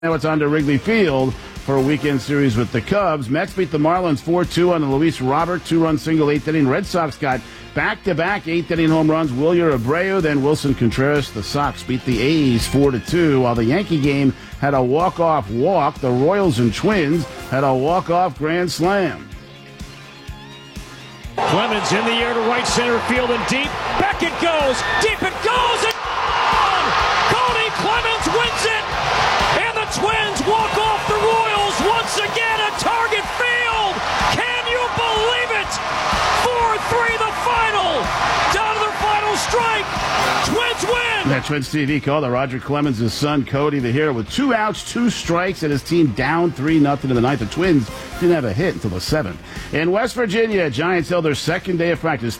Now it's on to Wrigley Field for a weekend series with the Cubs. Mets beat the Marlins 4-2 on the Luis Robert two-run single 8th inning. Red Sox got back-to-back 8th inning home runs. Wilyer Abreu, then Wilson Contreras. The Sox beat the A's 4-2, while the Yankee game had a walk-off walk. The Royals and Twins had a walk-off grand slam. Clemens in the air to right center field and deep. Back it goes. Deep it goes. And Cody Clemens wins it. And the Twins walk off the Royals once again at Target Field. Can you believe it? 4-3 the final. Down to their final strike. Twins win. That Twins TV call to Roger Clemens' son, Cody, the hero, with 2 outs, 2 strikes, and his team down 3-0 in the ninth. The Twins didn't have a hit until the 7th. In West Virginia, Giants held their second day of practice,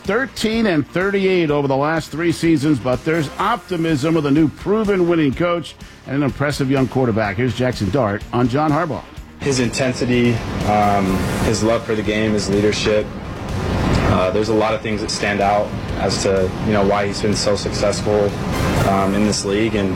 13-38 over the last 3 seasons, but there's optimism with a new proven winning coach and an impressive young quarterback. Here's Jackson Dart on John Harbaugh. His intensity, his love for the game, his leadership. There's a lot of things that stand out as to why he's been so successful in this league, and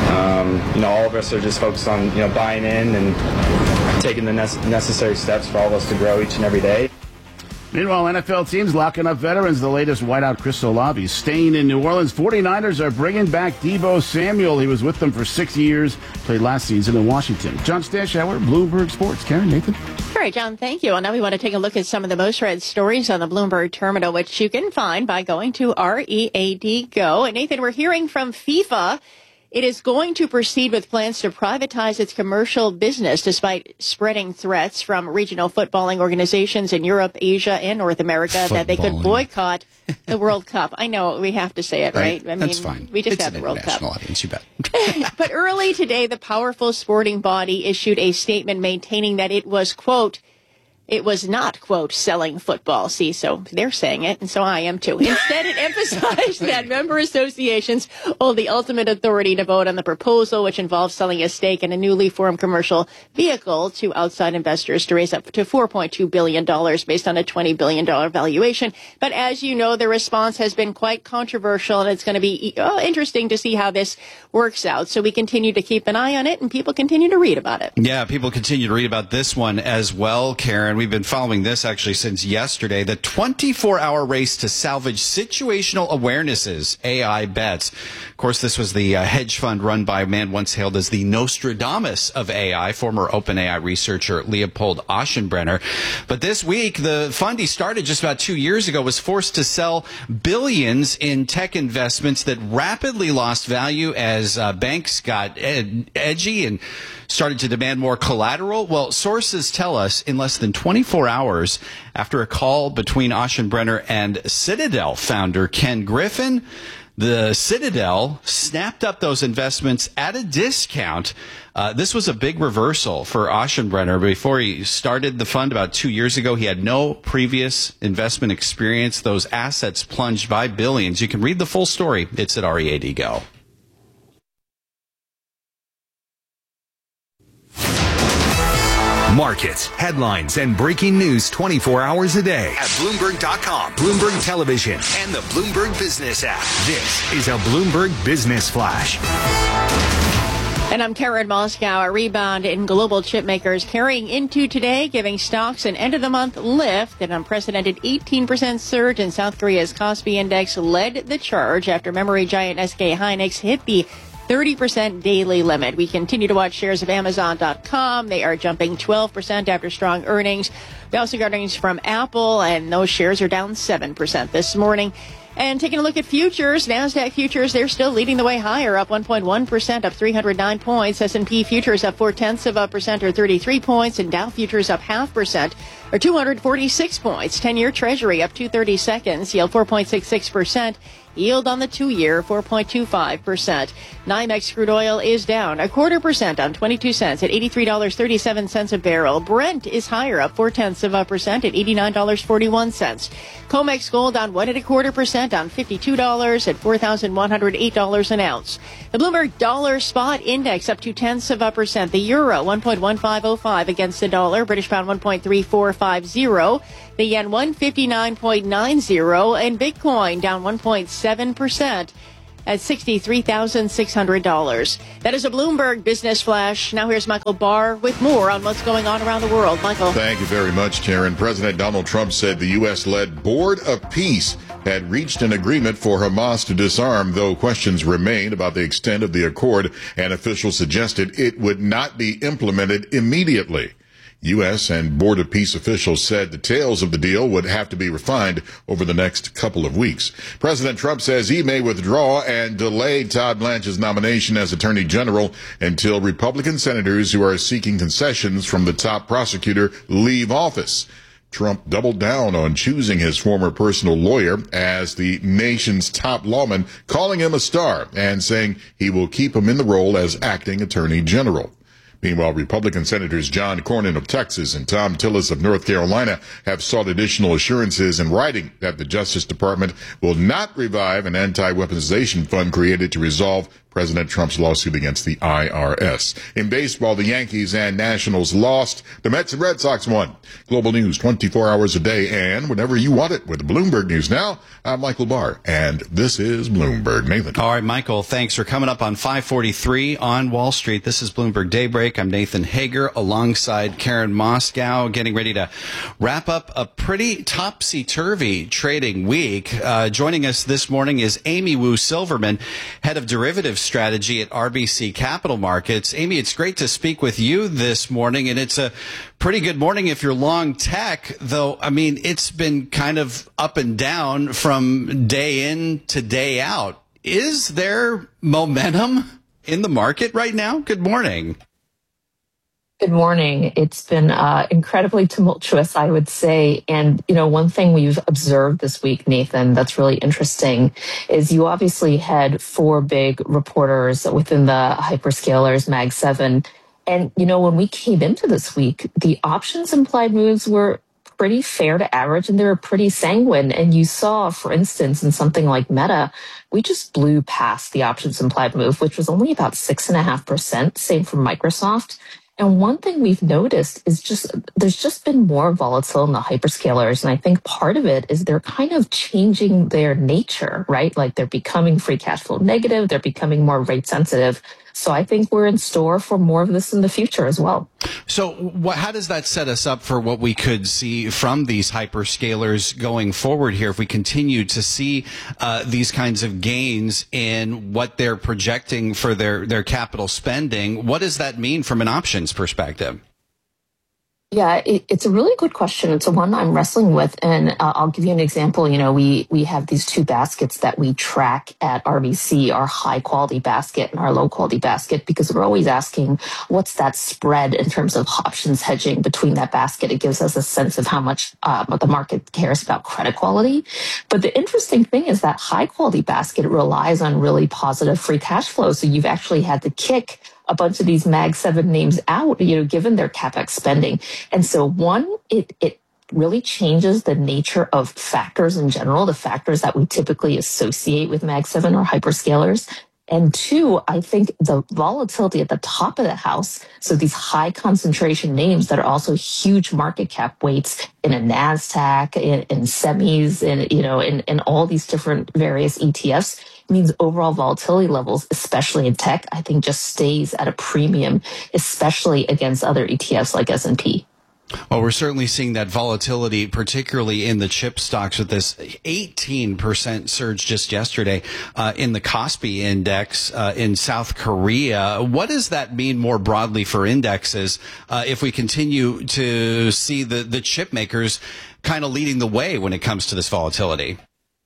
all of us are just focused on buying in and taking the necessary steps for all of us to grow each and every day. Meanwhile, NFL teams locking up veterans. The latest whiteout, Chris Olave, staying in New Orleans. 49ers are bringing back Deebo Samuel. He was with them for 6 years, played last season in Washington. John Stanshauer, Bloomberg Sports. Karen, Nathan? All right, John, thank you. Well, now we want to take a look at some of the most read stories on the Bloomberg Terminal, which you can find by going to READ Go. And Nathan, we're hearing from FIFA. It is going to proceed with plans to privatize its commercial business despite spreading threats from regional footballing organizations in Europe, Asia, and North America that they could boycott the World Cup. I know we have to say it, right? I mean, that's fine. We just it's had the World Cup. Audience, you bet. But early today, the powerful sporting body issued a statement maintaining that it was, quote, it was not, quote, selling football. See, so they're saying it, and so I am too. Instead, it emphasized that member associations hold the ultimate authority to vote on the proposal, which involves selling a stake in a newly formed commercial vehicle to outside investors to raise up to $4.2 billion based on a $20 billion valuation. But as you know, the response has been quite controversial, and it's going to be interesting to see how this works out. So we continue to keep an eye on it, and people continue to read about it. Yeah, people continue to read about this one as well, Karen. We've been following this actually since yesterday. The 24-hour race to salvage situational awarenesses, AI bets. Of course, this was the hedge fund run by a man once hailed as the Nostradamus of AI, former OpenAI researcher Leopold Aschenbrenner. But this week, the fund he started just about 2 years ago was forced to sell billions in tech investments that rapidly lost value as banks got edgy and started to demand more collateral. Well, sources tell us in less than 24 hours after a call between Aschenbrenner and Citadel founder Ken Griffin, the Citadel snapped up those investments at a discount. This was a big reversal for Aschenbrenner. Before he started the fund about 2 years ago, he had no previous investment experience. Those assets plunged by billions. You can read the full story. It's at READ Go. Markets, headlines, and breaking news 24 hours a day at Bloomberg.com, Bloomberg Television, and the Bloomberg Business app. This is a Bloomberg Business Flash. And I'm Karen Moskow. A rebound in global chip makers carrying into today, giving stocks an end-of-the-month lift. An unprecedented 18% surge in South Korea's Kospi Index led the charge after memory giant SK Hynix hit the 30% daily limit. We continue to watch shares of Amazon.com. They are jumping 12% after strong earnings. We also got earnings from Apple, and those shares are down 7% this morning. And taking a look at futures, NASDAQ futures, they're still leading the way higher, up 1.1%, up 309 points. S&P futures up 0.4% or 33 points, and Dow futures up 0.5% or 246 points. 10-year Treasury up 230 seconds, yield 4.66%. Yield on the 2-year, 4.25%. NYMEX crude oil is down 0.25% on 22 cents at $83.37 a barrel. Brent is higher, up 0.4% at $89.41. COMEX gold down 1.25% on $52 at $4,108 an ounce. The Bloomberg Dollar Spot Index up 0.2%. The euro 1.1505 against the dollar. British pound 1.3450. The yen 159.90, and Bitcoin down 1.7%. at $63,600. That is a Bloomberg Business Flash. Now here's Michael Barr with more on what's going on around the world. Michael. Thank you very much, Karen. President Donald Trump said the U.S.-led Board of Peace had reached an agreement for Hamas to disarm, though questions remain about the extent of the accord, and officials suggested it would not be implemented immediately. U.S. and Board of Peace officials said details of the deal would have to be refined over the next couple of weeks. President Trump says he may withdraw and delay Todd Blanche's nomination as Attorney General until Republican senators who are seeking concessions from the top prosecutor leave office. Trump doubled down on choosing his former personal lawyer as the nation's top lawman, calling him a star and saying he will keep him in the role as acting Attorney General. Meanwhile, Republican Senators John Cornyn of Texas and Thom Tillis of North Carolina have sought additional assurances in writing that the Justice Department will not revive an anti-weaponization fund created to resolve President Trump's lawsuit against the IRS. In baseball, the Yankees and Nationals lost. The Mets and Red Sox won. Global news 24 hours a day and whenever you want it with Bloomberg News Now. I'm Michael Barr, and this is Bloomberg. Nathan. All right, Michael, thanks for coming up on 543 on Wall Street. This is Bloomberg Daybreak. I'm Nathan Hager alongside Karen Moscow, getting ready to wrap up a pretty topsy-turvy trading week. Joining us this morning is Amy Wu Silverman, head of derivatives strategy at RBC Capital Markets. Amy, it's great to speak with you this morning, and it's a pretty good morning if you're long tech, though, I mean, it's been kind of up and down from day in to day out. Is there momentum in the market right now? Good morning. Good morning. It's been incredibly tumultuous, I would say. And, one thing we've observed this week, Nathan, that's really interesting is you obviously had four big reporters within the hyperscalers, Mag 7. And, when we came into this week, the options implied moves were pretty fair to average and they were pretty sanguine. And you saw, for instance, in something like Meta, we just blew past the options implied move, which was only about 6.5%. Same for Microsoft. And one thing we've noticed is there's just been more volatility in the hyperscalers. And I think part of it is they're kind of changing their nature, right? Like they're becoming free cash flow negative. They're becoming more rate sensitive. So I think we're in store for more of this in the future as well. So how does that set us up for what we could see from these hyperscalers going forward here if we continue to see these kinds of gains in what they're projecting for their capital spending? What does that mean from an options perspective? Yeah, it's a really good question. It's a one I'm wrestling with. And I'll give you an example. We have these two baskets that we track at RBC, our high quality basket and our low quality basket, because we're always asking what's that spread in terms of options hedging between that basket. It gives us a sense of how much the market cares about credit quality. But the interesting thing is that high quality basket relies on really positive free cash flow. So you've actually had to kick a bunch of these Mag 7 names out, given their CapEx spending. And so one, it really changes the nature of factors in general, the factors that we typically associate with Mag 7 or hyperscalers. And two, I think the volatility at the top of the house, so these high concentration names that are also huge market cap weights in a NASDAQ, in semis, in all these different various ETFs, means overall volatility levels, especially in tech, I think just stays at a premium, especially against other ETFs like S&P. Well, we're certainly seeing that volatility, particularly in the chip stocks with this 18% surge just yesterday in the Kospi index in South Korea. What does that mean more broadly for indexes if we continue to see the chip makers kind of leading the way when it comes to this volatility?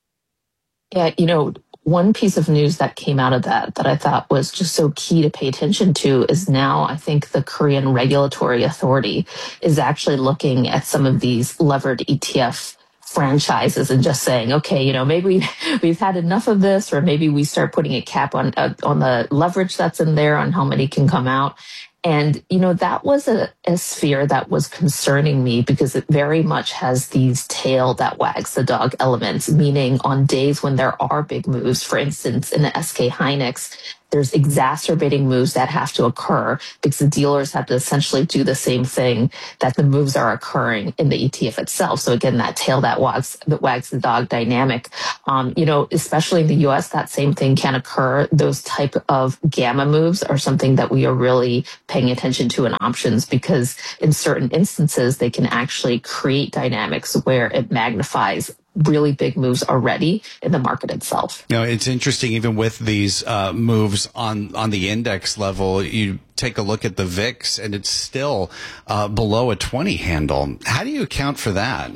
Yeah, one piece of news that came out of that I thought was just so key to pay attention to is now I think the Korean Regulatory Authority is actually looking at some of these levered ETF franchises and just saying, okay, maybe we've had enough of this, or maybe we start putting a cap on the leverage that's in there on how many can come out. And, that was a sphere that was concerning me because it very much has these tail that wags the dog elements, meaning on days when there are big moves, for instance, in the SK Hynix, there's exacerbating moves that have to occur because the dealers have to essentially do the same thing that the moves are occurring in the ETF itself. So again, that tail that wags the dog dynamic. Especially in the US, that same thing can occur. Those type of gamma moves are something that we are really paying attention to in options, because in certain instances, they can actually create dynamics where it magnifies really big moves already in the market itself. It's interesting, even with these moves on the index level, you take a look at the VIX and it's still below a 20 handle. How do you account for that?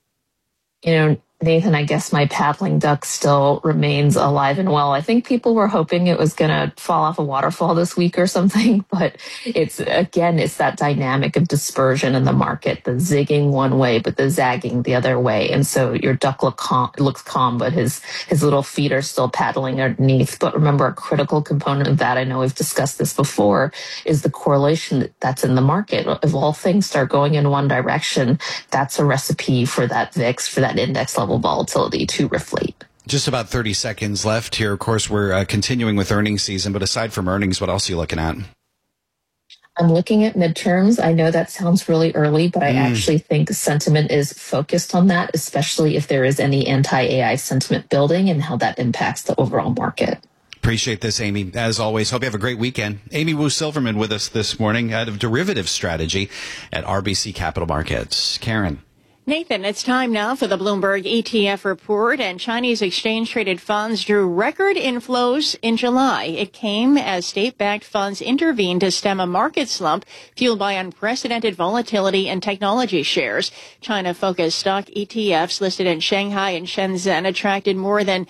Nathan, I guess my paddling duck still remains alive and well. I think people were hoping it was going to fall off a waterfall this week or something, but it's that dynamic of dispersion in the market, the zigging one way, but the zagging the other way. And so your duck looks calm, but his little feet are still paddling underneath. But remember, a critical component of that, I know we've discussed this before, is the correlation that's in the market. If all things start going in one direction, that's a recipe for that VIX, for that index level volatility to reflate. Just about 30 seconds left here. Of course, we're continuing with earnings season, but aside from earnings, what else are you looking at? I'm looking at midterms. I know that sounds really early, but I actually think sentiment is focused on that, especially if there is any anti-AI sentiment building and how that impacts the overall market. Appreciate this, Amy. As always, hope you have a great weekend. Amy Wu Silverman with us this morning, head of derivative strategy at RBC Capital Markets. Karen. Nathan, it's time now for the Bloomberg ETF report, and Chinese exchange-traded funds drew record inflows in July. It came as state-backed funds intervened to stem a market slump fueled by unprecedented volatility in technology shares. China-focused stock ETFs listed in Shanghai and Shenzhen attracted more than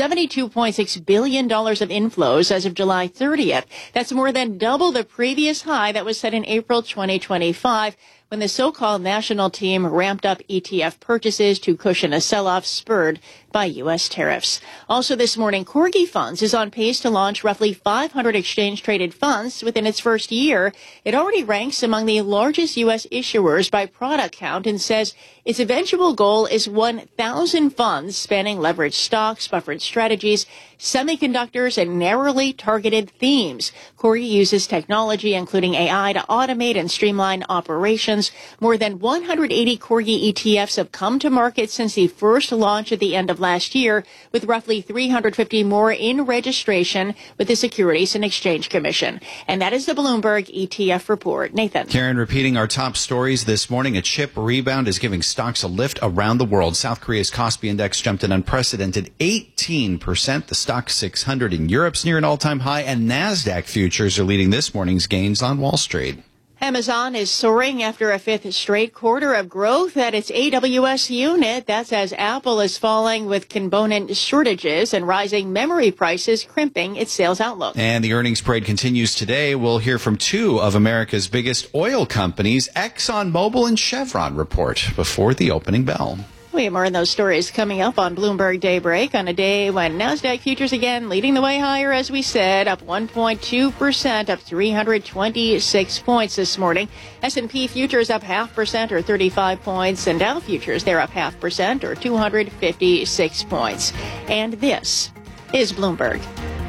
$72.6 billion of inflows as of July 30th. That's more than double the previous high that was set in April 2025. When the so-called national team ramped up ETF purchases to cushion a sell-off spurred by U.S. tariffs. Also this morning, Corgi Funds is on pace to launch roughly 500 exchange-traded funds within its first year. It already ranks among the largest U.S. issuers by product count and says its eventual goal is 1,000 funds spanning leveraged stocks, buffered strategies, semiconductors, and narrowly targeted themes. Corgi uses technology, including AI, to automate and streamline operations. More than 180 Corgi ETFs have come to market since the first launch at the end of last year, with roughly 350 more in registration with the Securities and Exchange Commission. And that is the Bloomberg ETF report. Nathan. Karen, repeating our top stories this morning, a chip rebound is giving stocks a lift around the world. South Korea's Kospi index jumped an unprecedented 18%. The stock 600 in Europe's near an all-time high, and NASDAQ futures are leading this morning's gains on Wall Street. Amazon is soaring after a fifth straight quarter of growth at its AWS unit. That's as Apple is falling with component shortages and rising memory prices crimping its sales outlook. And the earnings parade continues today. We'll hear from two of America's biggest oil companies, ExxonMobil and Chevron, report before the opening bell. We have more of those stories coming up on Bloomberg Daybreak on a day when NASDAQ futures again leading the way higher, as we said, up 1.2%, up 326 points this morning. S&P futures up 0.5% or 35 points, and Dow futures, they're up 0.5% or 256 points. And this is Bloomberg.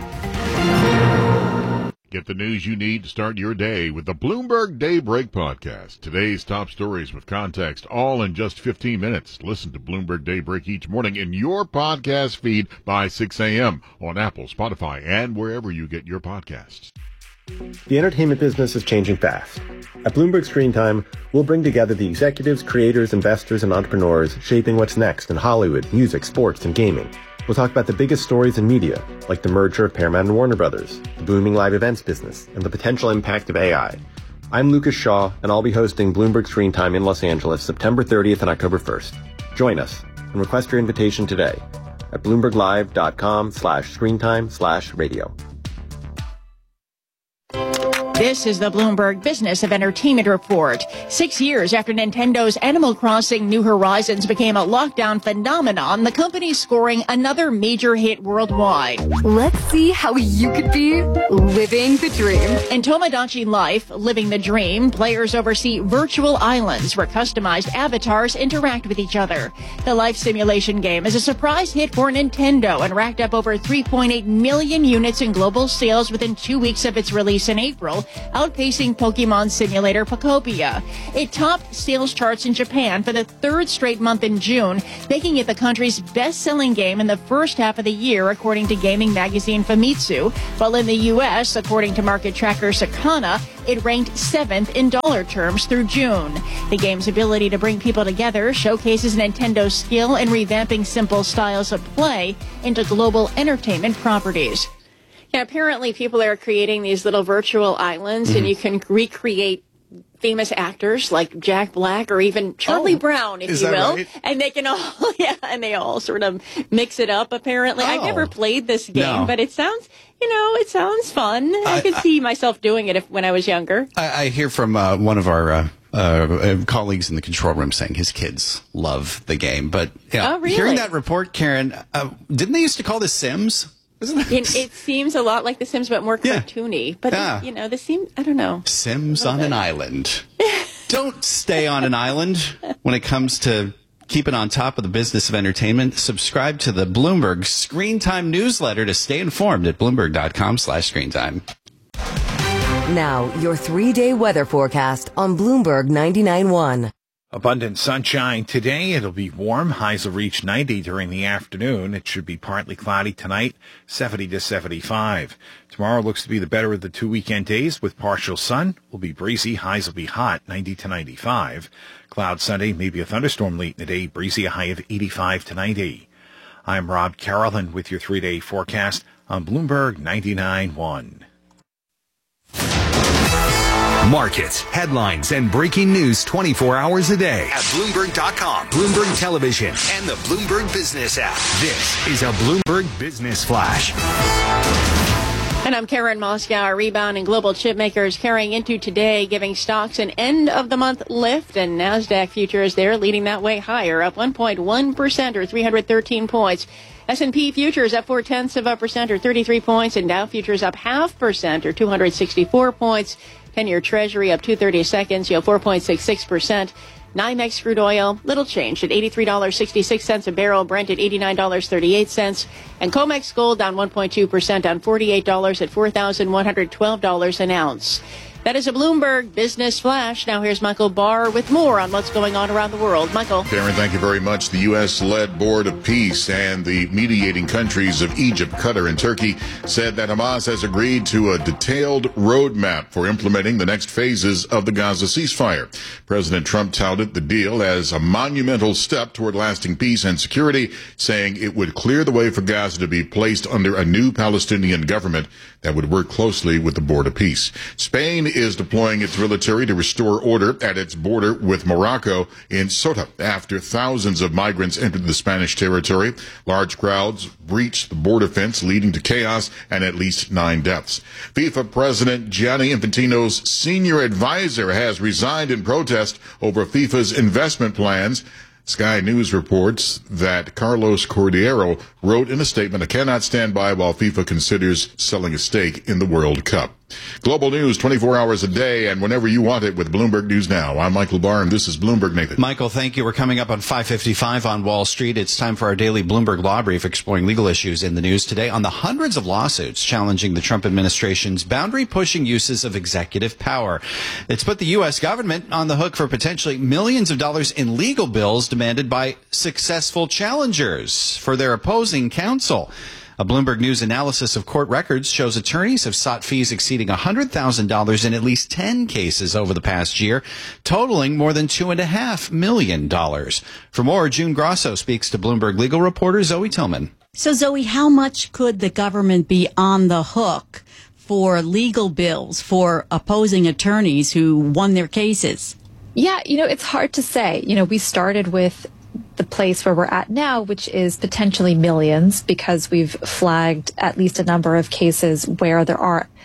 Get the news you need to start your day with the Bloomberg Daybreak podcast. Today's top stories with context, all in just 15 minutes. Listen to Bloomberg Daybreak each morning in your podcast feed by 6 a.m. on Apple, Spotify, and wherever you get your podcasts. The entertainment business is changing fast. At Bloomberg Screen Time, we'll bring together the executives, creators, investors, and entrepreneurs shaping what's next in Hollywood, music, sports, and gaming. We'll talk about the biggest stories in media, like the merger of Paramount and Warner Brothers, the booming live events business, and the potential impact of AI. I'm Lucas Shaw, and I'll be hosting Bloomberg Screen Time in Los Angeles September 30th and October 1st. Join us and request your invitation today at BloombergLive.com/screentime/radio. This is the Bloomberg Business of Entertainment Report. 6 years after Nintendo's Animal Crossing New Horizons became a lockdown phenomenon, the company's scoring another major hit worldwide. Let's see how you could be living the dream. In Tomodachi Life, Living the Dream, players oversee virtual islands where customized avatars interact with each other. The life simulation game is a surprise hit for Nintendo and racked up over 3.8 million units in global sales within 2 weeks of its release in April, outpacing Pokemon Simulator Pokopia. It topped sales charts in Japan for the third straight month in June, making it the country's best-selling game in the first half of the year, according to gaming magazine Famitsu, while in the U.S., according to market tracker Sakana, it ranked 7th in dollar terms through June. The game's ability to bring people together showcases Nintendo's skill in revamping simple styles of play into global entertainment properties. Yeah, apparently people are creating these little virtual islands, and you can recreate famous actors like Jack Black or even Charlie Brown, if you will. Right? And they can all sort of mix it up, apparently. I've never played this game, but it sounds fun. I could see myself doing it when I was younger. I hear from one of our colleagues in the control room saying his kids love the game. But really? Hearing that report, Karen, didn't they used to call this Sims? It seems a lot like The Sims, but more cartoony. But, The Sims, I don't know. Sims on an island. Don't stay on an island when it comes to keeping on top of the business of entertainment. Subscribe to the Bloomberg Screen Time newsletter to stay informed at Bloomberg.com/screentime. Now, your 3-day weather forecast on Bloomberg 99.1. Abundant sunshine today. It'll be warm. Highs will reach 90 during the afternoon. It should be partly cloudy tonight, 70 to 75. Tomorrow looks to be the better of the 2 weekend days with partial sun. Will be breezy. Highs will be hot, 90 to 95. Cloud Sunday, maybe a thunderstorm late in the day. Breezy, a high of 85 to 90. I'm Rob Carolyn with your 3-day forecast on Bloomberg 99.1. Markets, headlines, and breaking news 24 hours a day at Bloomberg.com, Bloomberg Television, and the Bloomberg Business app. This is a Bloomberg Business Flash. And I'm Karen Moskow. A rebound in global chip makers carrying into today, giving stocks an end-of-the-month lift, and NASDAQ futures there leading that way higher, up 1.1% or 313 points. S&P futures up 0.4% or 33 points, and Dow futures up 0.5% or 264 points. 10-year Treasury up 2/32, yield 4.66%. NYMEX crude oil, little change at $83.66 a barrel. Brent at $89.38. And COMEX gold down 1.2% on $48 at $4,112 an ounce. That is a Bloomberg Business Flash. Now here's Michael Barr with more on what's going on around the world. Michael. Karen, thank you very much. The U.S.-led Board of Peace and the mediating countries of Egypt, Qatar, and Turkey said that Hamas has agreed to a detailed roadmap for implementing the next phases of the Gaza ceasefire. President Trump touted the deal as a monumental step toward lasting peace and security, saying it would clear the way for Gaza to be placed under a new Palestinian government that would work closely with the Board of Peace. Spain is deploying its military to restore order at its border with Morocco in Ceuta after thousands of migrants entered the Spanish territory. Large crowds breached the border fence, leading to chaos and at least 9 deaths. FIFA President Gianni Infantino's senior advisor has resigned in protest over FIFA's investment plans. Sky News reports that Carlos Cordeiro wrote in a statement, "I cannot stand by while FIFA considers selling a stake in the World Cup." Global news 24 hours a day and whenever you want it with Bloomberg News Now. I'm Michael Barr, and this is Bloomberg Nathan. Michael, thank you. We're coming up on 5:55 on Wall Street. It's time for our daily Bloomberg Law Brief, exploring legal issues in the news today on the hundreds of lawsuits challenging the Trump administration's boundary-pushing uses of executive power. It's put the U.S. government on the hook for potentially millions of dollars in legal bills demanded by successful challengers for their opposing counsel. A Bloomberg News analysis of court records shows attorneys have sought fees exceeding $100,000 in at least 10 cases over the past year, totaling more than $2.5 million. For more, June Grosso speaks to Bloomberg legal reporter Zoe Tillman. So, Zoe, how much could the government be on the hook for legal bills for opposing attorneys who won their cases? Yeah, it's hard to say. We started with the place where we're at now, which is potentially millions, because we've flagged at least a number of cases where there are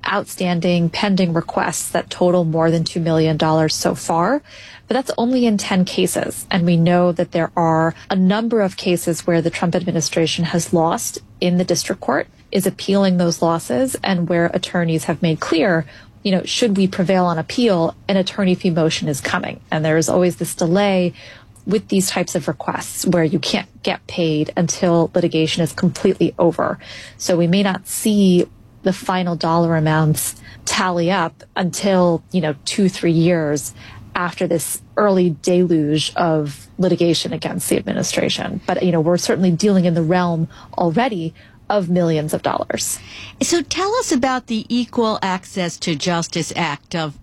outstanding pending requests that total more than $2 million so far. But that's only in 10 cases. And we know that there are a number of cases where the Trump administration has lost in the district court, is appealing those losses, and where attorneys have made clear, should we prevail on appeal, an attorney fee motion is coming. And there is always this delay with these types of requests where you can't get paid until litigation is completely over. So we may not see the final dollar amounts tally up until, 2-3 years after this early deluge of litigation against the administration. But, we're certainly dealing in the realm already of millions of dollars. So tell us about the Equal Access to Justice Act of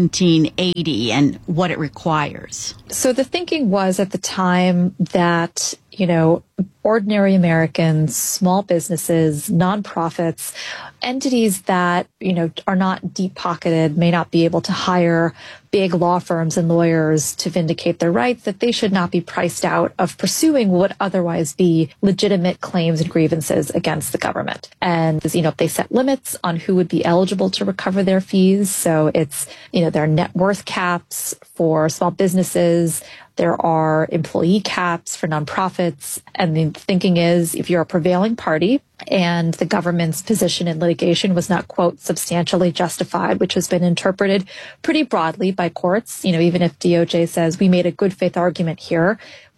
1980 and what it requires. So the thinking was at the time that, ordinary Americans, small businesses, nonprofits, entities that, are not deep-pocketed, may not be able to hire big law firms and lawyers to vindicate their rights, that they should not be priced out of pursuing what would otherwise be legitimate claims and grievances against the government. And, they set limits on who would be eligible to recover their fees. So it's, there are net worth caps for small businesses. There are employee caps for nonprofits. And the thinking is, if you're a prevailing party and the government's position in litigation was not, quote, substantially justified, which has been interpreted pretty broadly by courts, even if DOJ says we made a good faith argument here,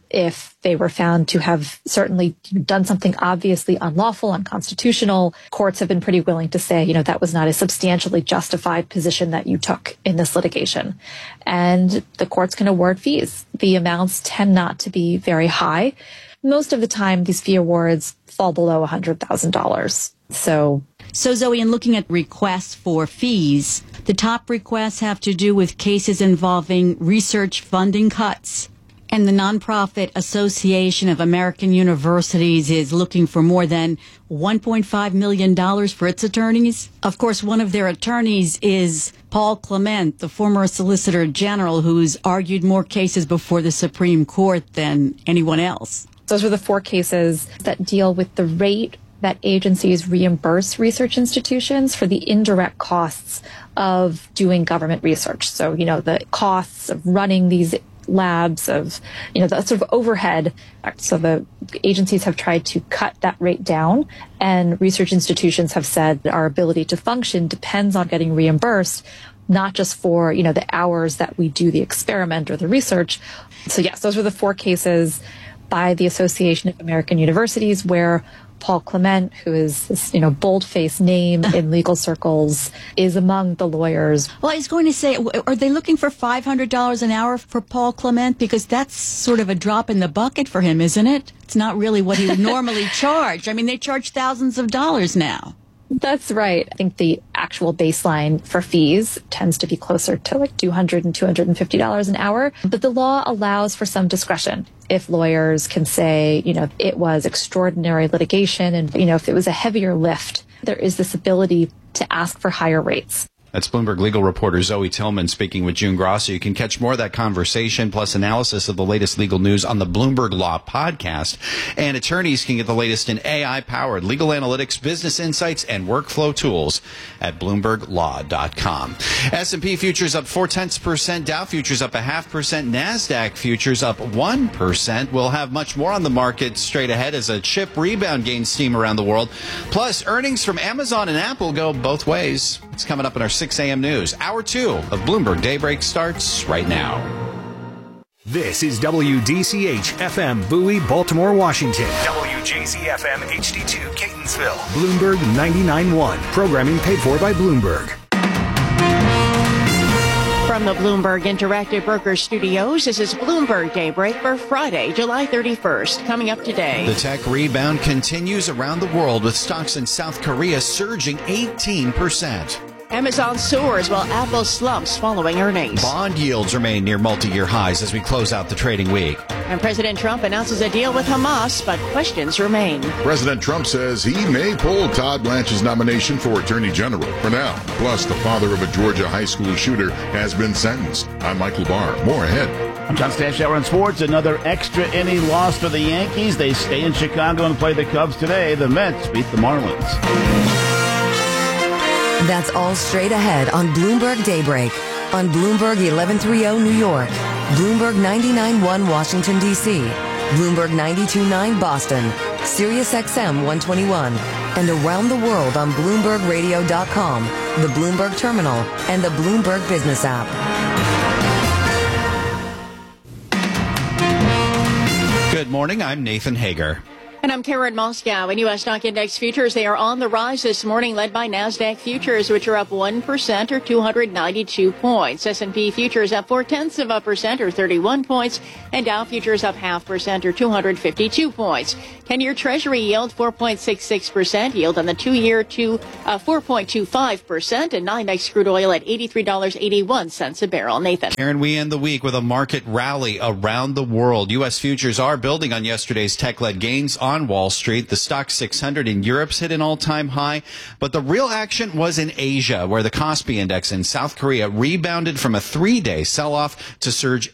if they were found to have certainly done something obviously unlawful, unconstitutional, courts have been pretty willing to say, that was not a substantially justified position that you took in this litigation. And the courts can award fees. The amounts tend not to be very high. Most of the time, these fee awards fall below $100,000. So Zoe, in looking at requests for fees, the top requests have to do with cases involving research funding cuts. And the Nonprofit Association of American Universities is looking for more than $1.5 million for its attorneys. Of course, one of their attorneys is Paul Clement, the former Solicitor General, who's argued more cases before the Supreme Court than anyone else. Those are the 4 cases that deal with the rate that agencies reimburse research institutions for the indirect costs of doing government research. So, the costs of running these labs, of, the sort of overhead. So the agencies have tried to cut that rate down, and research institutions have said our ability to function depends on getting reimbursed, not just for, the hours that we do the experiment or the research. So yes, those were the 4 cases by the Association of American Universities where Paul Clement, who is this, bold-faced name in legal circles, is among the lawyers. Well, I was going to say, are they looking for $500 an hour for Paul Clement? Because that's sort of a drop in the bucket for him, isn't it? It's not really what he would normally charge. I mean, they charge thousands of dollars now. That's right. I think the actual baseline for fees tends to be closer to like $200 and $250 an hour. But the law allows for some discretion. If lawyers can say, it was extraordinary litigation and, if it was a heavier lift, there is this ability to ask for higher rates. That's Bloomberg legal reporter Zoe Tillman speaking with June Grosso. You can catch more of that conversation plus analysis of the latest legal news on the Bloomberg Law podcast. And attorneys can get the latest in AI-powered legal analytics, business insights, and workflow tools at BloombergLaw.com. S&P futures up 0.4%, Dow futures up 0.5%, NASDAQ futures up 1%. We'll have much more on the market straight ahead as a chip rebound gains steam around the world. Plus, earnings from Amazon and Apple go both ways. It's coming up in our 6 a.m. news. Hour 2 of Bloomberg Daybreak starts right now. This is WDCH-FM Bowie, Baltimore, Washington. WJZ-FM HD2 Catonsville. Bloomberg 99.1. Programming paid for by Bloomberg. From the Bloomberg Interactive Brokers Studios, this is Bloomberg Daybreak for Friday, July 31st. Coming up today. The tech rebound continues around the world with stocks in South Korea surging 18%. Amazon soars while Apple slumps following earnings. Bond yields remain near multi-year highs as we close out the trading week. And President Trump announces a deal with Hamas, but questions remain. President Trump says he may pull Todd Blanche's nomination for Attorney General for now. Plus, the father of a Georgia high school shooter has been sentenced. I'm Michael Barr. More ahead. I'm John Stashower on sports. Another extra inning loss for the Yankees. They stay in Chicago and play the Cubs today. The Mets beat the Marlins. That's all straight ahead on Bloomberg Daybreak. On Bloomberg 1130 New York, Bloomberg 99.1 Washington, D.C., Bloomberg 92.9 Boston, Sirius XM 121, and around the world on BloombergRadio.com, the Bloomberg Terminal, and the Bloomberg Business app. Good morning. I'm Nathan Hager. And I'm Karen Moscow. In U.S. stock index futures, they are on the rise this morning, led by NASDAQ futures, which are up 1% or 292 points. S&P futures up 0.4% or 31 points. And Dow futures up 0.5% or 252 points. 10-year Treasury yield 4.66%. Yield on the 2-year to 4.25%. And NYMEX crude oil at $83.81 a barrel. Nathan. Karen, we end the week with a market rally around the world. U.S. futures are building on yesterday's tech-led gains on Wall Street. The Stoxx 600 in Europe's hit an all-time high, but the real action was in Asia, where the Kospi index in South Korea rebounded from a 3-day sell-off to surge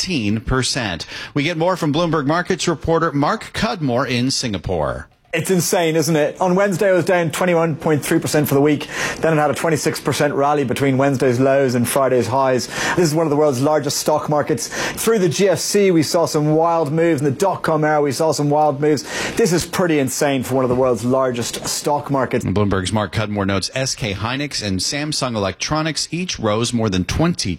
18%. We get more from Bloomberg Markets reporter Mark Cudmore in Singapore. It's insane, isn't it? On Wednesday, it was down 21.3% for the week. Then it had a 26% rally between Wednesday's lows and Friday's highs. This is one of the world's largest stock markets. Through the GFC, we saw some wild moves. In the dot-com era, we saw some wild moves. This is pretty insane for one of the world's largest stock markets. Bloomberg's Mark Cudmore notes SK Hynix and Samsung Electronics each rose more than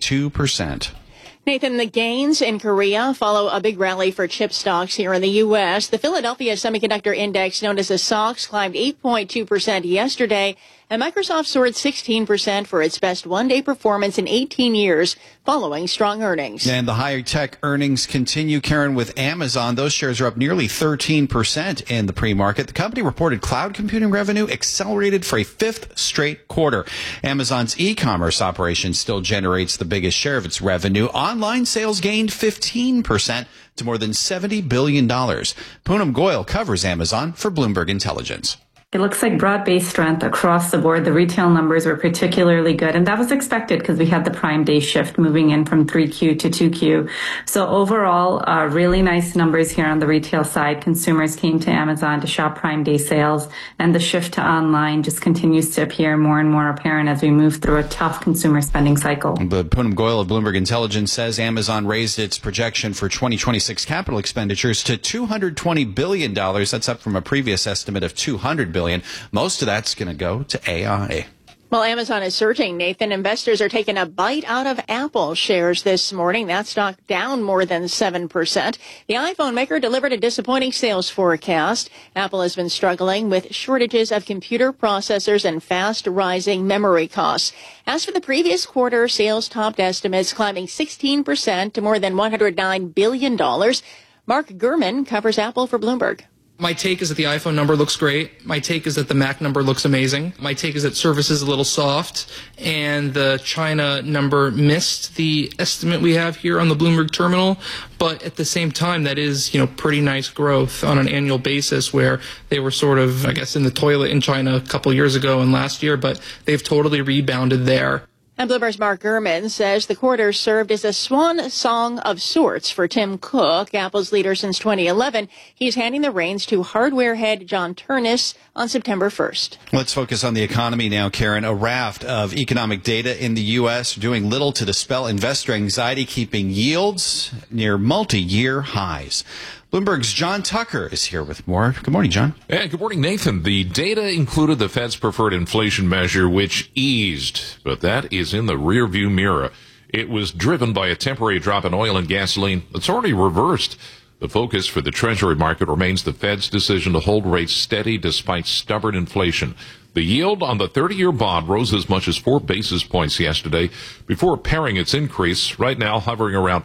22%. Nathan, the gains in Korea follow a big rally for chip stocks here in the U.S. The Philadelphia Semiconductor Index, known as the SOX, climbed 8.2% yesterday, and Microsoft soared 16% for its best one-day performance in 18 years, following strong earnings. And the higher tech earnings continue, Karen, with Amazon. Those shares are up nearly 13% in the pre-market. The company reported cloud computing revenue accelerated for a 5th straight quarter. Amazon's e-commerce operation still generates the biggest share of its revenue. Online sales gained 15% to more than $70 billion. Poonam Goyal covers Amazon for Bloomberg Intelligence. It looks like broad-based strength across the board. The retail numbers were particularly good, and that was expected because we had the Prime Day shift moving in from 3Q to 2Q. So overall, really nice numbers here on the retail side. Consumers came to Amazon to shop Prime Day sales, and the shift to online just continues to appear more and more apparent as we move through a tough consumer spending cycle. But Poonam Goyal of Bloomberg Intelligence says Amazon raised its projection for 2026 capital expenditures to $220 billion. That's up from a previous estimate of $200 billion. Most of that's going to go to AI. Well, Amazon is surging, Nathan. Investors are taking a bite out of Apple shares this morning. That stock down more than 7%. The iPhone maker delivered a disappointing sales forecast. Apple has been struggling with shortages of computer processors and fast rising memory costs. As for the previous quarter, sales topped estimates, climbing 16% to more than $109 billion. Mark Gurman covers Apple for Bloomberg. My take is that the iPhone number looks great. My take is that the Mac number looks amazing. My take is that Surface is a little soft, and the China number missed the estimate we have here on the Bloomberg Terminal. But at the same time, that is, pretty nice growth on an annual basis, where they were sort of, I guess, in the toilet in China a couple years ago and last year, but they've totally rebounded there. And Bloomberg's Mark Gurman says the quarter served as a swan song of sorts for Tim Cook, Apple's leader since 2011. He's handing the reins to hardware head John Ternus on September 1st. Let's focus on the economy now, Karen. A raft of economic data in the U.S. doing little to dispel investor anxiety, keeping yields near multi-year highs. Bloomberg's John Tucker is here with more. Good morning, John. Yeah, good morning, Nathan. The data included the Fed's preferred inflation measure, which eased, but that is in the rearview mirror. It was driven by a temporary drop in oil and gasoline that's already reversed. The focus for the Treasury market remains the Fed's decision to hold rates steady despite stubborn inflation. The yield on the 30-year bond rose as much as 4 basis points yesterday before paring its increase, right now hovering around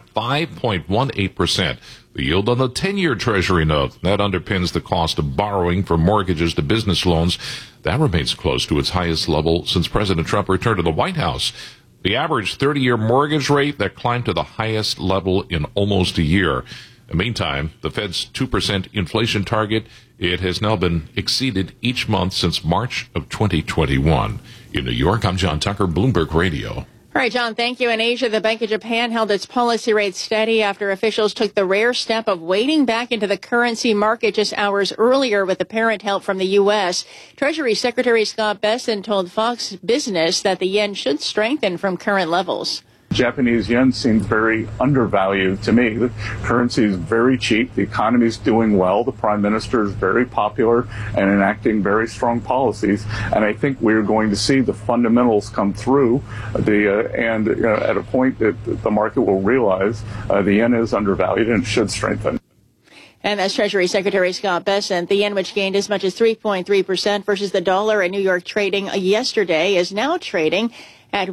5.18%. The yield on the 10-year Treasury note, that underpins the cost of borrowing from mortgages to business loans, that remains close to its highest level since President Trump returned to the White House. The average 30-year mortgage rate, that climbed to the highest level in almost a year. In the meantime, the Fed's 2% inflation target, it has now been exceeded each month since March of 2021. In New York, I'm John Tucker, Bloomberg Radio. All right, John, thank you. In Asia, the Bank of Japan held its policy rate steady after officials took the rare step of wading back into the currency market just hours earlier with apparent help from the U.S. Treasury Secretary Scott Bessent told Fox Business that the yen should strengthen from current levels. Japanese yen seems very undervalued to me. The currency is very cheap. The economy is doing well. The prime minister is very popular and enacting very strong policies. And I think we're going to see the fundamentals come through. At a point that the market will realize the yen is undervalued and should strengthen. And that's Treasury Secretary Scott Bessent. The yen, which gained as much as 3.3% versus the dollar in New York trading yesterday, is now trading at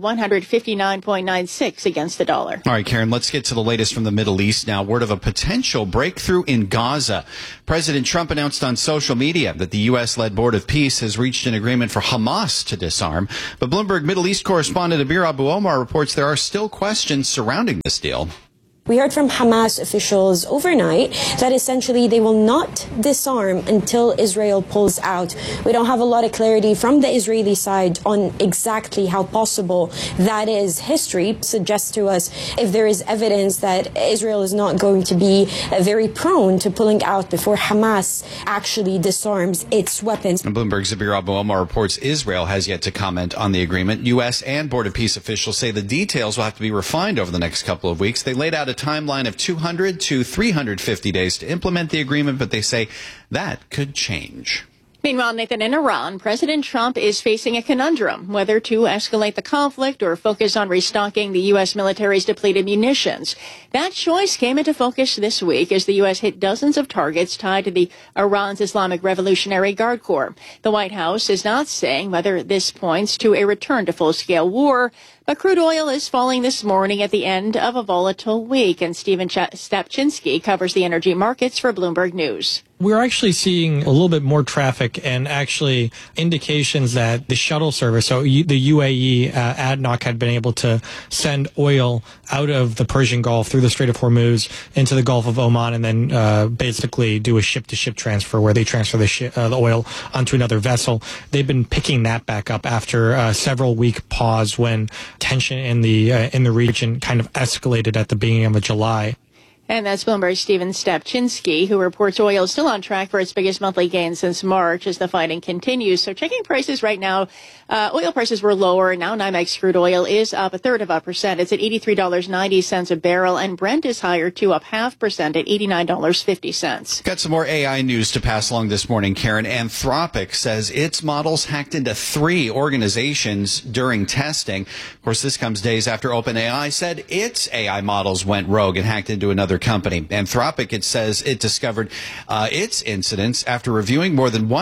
159.96 against the dollar. All right, Karen, let's get to the latest from the Middle East now. Word of a potential breakthrough in Gaza. President Trump announced on social media that the U.S.-led Board of Peace has reached an agreement for Hamas to disarm. But Bloomberg Middle East correspondent Abir Abu Omar reports there are still questions surrounding this deal. We heard from Hamas officials overnight that essentially they will not disarm until Israel pulls out. We don't have a lot of clarity from the Israeli side on exactly how possible that is. History suggests to us if there is evidence that Israel is not going to be very prone to pulling out before Hamas actually disarms its weapons. And Bloomberg's Abir Abu Omar reports Israel has yet to comment on the agreement. U.S. and Board of Peace officials say the details will have to be refined over the next couple of weeks. They laid out a timeline of 200 to 350 days to implement the agreement, but they say that could change. Meanwhile, Nathan, in Iran, President Trump is facing a conundrum, whether to escalate the conflict or focus on restocking the U.S. military's depleted munitions. That choice came into focus this week as the U.S. hit dozens of targets tied to the Iran's Islamic Revolutionary Guard Corps. The White House is not saying whether this points to a return to full-scale war, but crude oil is falling this morning at the end of a volatile week, and Stephen Stapczynski covers the energy markets for Bloomberg News. We're actually seeing a little bit more traffic and actually indications that the shuttle service, so the UAE ADNOC had been able to send oil out of the Persian Gulf through the Strait of Hormuz into the Gulf of Oman and then basically do a ship-to-ship transfer where they transfer the oil onto another vessel. They've been picking that back up after a several-week pause when tension in the region kind of escalated at the beginning of July. And that's Bloomberg's Stephen Stapczynski, who reports oil is still on track for its biggest monthly gain since March as the fighting continues. So checking prices right now, oil prices were lower. Now NYMEX crude oil is up 1/3%. It's at $83.90 a barrel, and Brent is higher too, up 0.5% at $89.50. Got some more AI news to pass along this morning, Karen. Anthropic says its models hacked into 3 organizations during testing. Of course, this comes days after OpenAI said its AI models went rogue and hacked into another company. Anthropic, it says it discovered its incidents after reviewing more than